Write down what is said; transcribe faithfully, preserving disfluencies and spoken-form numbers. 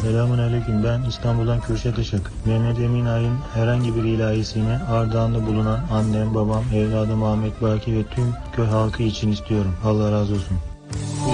Selamun aleyküm. Ben İstanbul'dan Kürşat Işık. Mehmet Emin Ağa'nın herhangi bir ilahisini Ardahan'da bulunan annem, babam, evladım Ahmet Baki ve tüm köy halkı için istiyorum. Allah razı olsun.